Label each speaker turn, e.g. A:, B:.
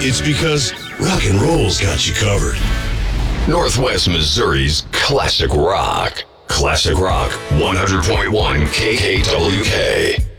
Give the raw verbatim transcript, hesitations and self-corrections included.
A: It's because rock and roll's got you covered. Northwest Missouri's classic rock. Classic Rock one hundred point one K K W K.